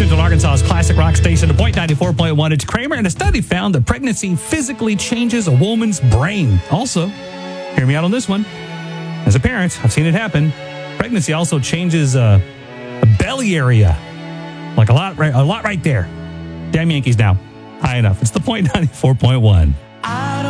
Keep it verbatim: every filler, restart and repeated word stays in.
Central Arkansas's classic rock station, the Point ninety-four point one. It's Kramer, and a study found that pregnancy physically changes a woman's brain. Also, hear me out on this one. As a parent, I've seen it happen. Pregnancy also changes uh, a belly area. Like a lot, right, a lot right there. Damn Yankees now. High enough. It's the Point ninety-four point one.